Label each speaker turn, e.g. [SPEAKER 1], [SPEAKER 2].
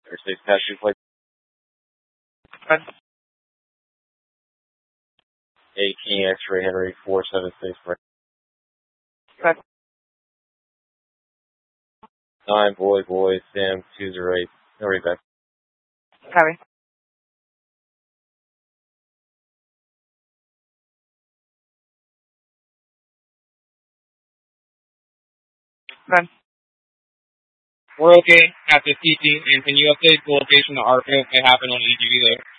[SPEAKER 1] Airspace Passenger Flight.
[SPEAKER 2] Okay.
[SPEAKER 1] 18 X-Ray Henry 476.
[SPEAKER 2] Okay.
[SPEAKER 1] 9 Boy Sam 208. Henry back.
[SPEAKER 2] Copy. Okay.
[SPEAKER 3] We're okay at the TC, and can you update the location of our it happened on EGV there?